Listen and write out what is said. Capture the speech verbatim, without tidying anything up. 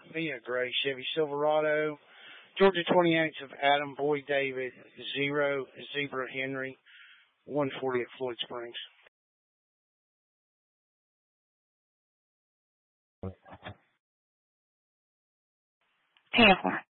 Me a gray Chevy Silverado. Georgia twenty-eights of Adam Boyd David, zero Zebra Henry, one forty at Floyd Springs. Tampa.